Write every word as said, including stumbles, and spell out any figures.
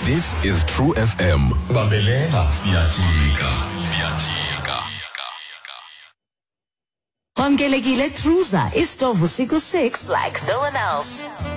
This is True F M. Bambelela siyajika. Siyajika. Wamkelekile Truza is Tovusiku six like no one else.